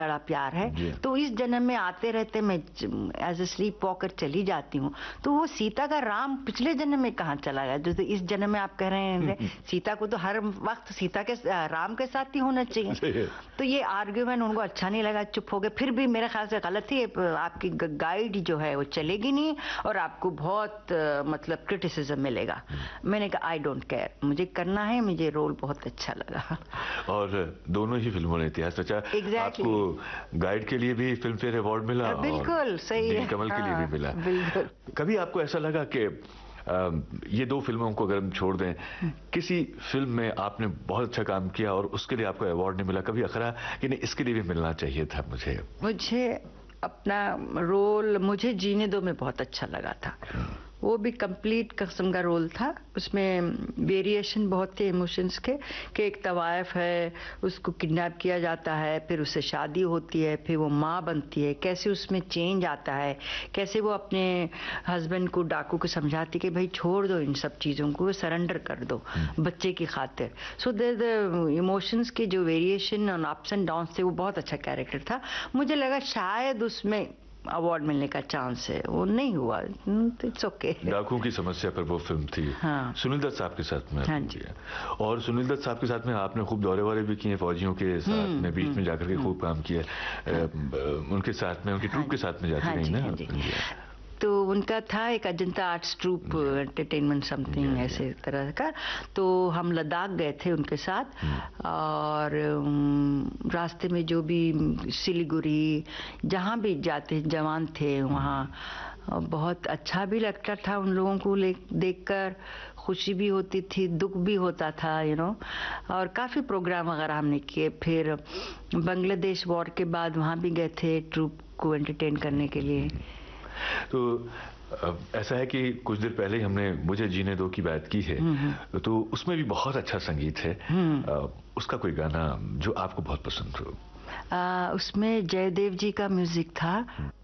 बड़ा प्यार है, तो इस जन्म में आते रहते मैं एज ए स्लीप वॉकर चली जाती हूँ। तो वो सीता का राम पिछले जन्म में कहाँ चला गया, जो इस जन्म में आप कह रहे हैं सीता को तो हर वक्त सीता के राम के साथ ही होना चाहिए। तो ये आर्ग्यूमेंट उनको अच्छा नहीं लगा, चुप हो गए। फिर भी मेरे ख्याल से गलत थी, आपकी गाइड जो है वो चलेगी नहीं और आपको बहुत मतलब क्रिटिसिज्म मिलेगा। मैंने कहा आई डोंट केयर, मुझे करना है, मुझे रोल बहुत अच्छा लगा। और दोनों ही फिल्मों ने इतिहास रचा। Exactly. आपको गाइड के लिए भी फिल्म फेयर अवार्ड मिला, बिल्कुल सही है, कमल के लिए भी मिला। बिल्कुल। कभी आपको ऐसा लगा कि ये दो फिल्मों को अगर हम छोड़ दें, किसी फिल्म में आपने बहुत अच्छा काम किया और उसके लिए आपको अवार्ड नहीं मिला, कभी अखरा कि नहीं इसके लिए भी मिलना चाहिए था मुझे अपना रोल मुझे जीने दो में बहुत अच्छा लगा था। वो भी कंप्लीट किस्म का रोल था, उसमें वेरिएशन बहुत थे इमोशंस के, कि एक तवायफ है, उसको किडनैप किया जाता है, फिर उससे शादी होती है, फिर वो माँ बनती है, कैसे उसमें चेंज आता है, कैसे वो अपने हस्बैंड को, डाकू को समझाती कि भाई छोड़ दो इन सब चीज़ों को, सरेंडर कर दो बच्चे की खातिर। सो द इमोशंस के जो वेरिएशन और अप्स एंड डाउन्स थे, वो बहुत अच्छा कैरेक्टर था। मुझे लगा शायद उसमें अवार्ड मिलने का चांस है, वो नहीं हुआ। It's okay. डाकू की समस्या पर वो फिल्म थी। हाँ। सुनील दत्त साहब के साथ में। हाँ जी। और सुनील दत्त साहब के साथ में आपने खूब दौरे वौरे भी किए, फौजियों के साथ में बीच में जाकर के खूब काम किया। उनके साथ में, उनकी ट्रूप के साथ में जाती रही ना। तो उनका था एक Ajanta arts troop entertainment something ऐसे तरह का। तो हम लद्दाख गए थे उनके साथ, और रास्ते में जो भी सिलीगुड़ी जहाँ भी जाते जवान थे वहाँ बहुत अच्छा भी लगता था उन लोगों को देखकर, खुशी भी होती थी, दुख भी होता था, और काफ़ी प्रोग्राम वगैरह हमने किए। फिर बांग्लादेश वॉर के बाद वहाँ भी गए थे ट्रूप को एंटरटेन करने के लिए। तो ऐसा है कि कुछ देर पहले ही हमने मुझे जीने दो की बात की है, तो उसमें भी बहुत अच्छा संगीत है। उसका कोई गाना जो आपको बहुत पसंद हो? उसमें जयदेव जी का म्यूजिक था।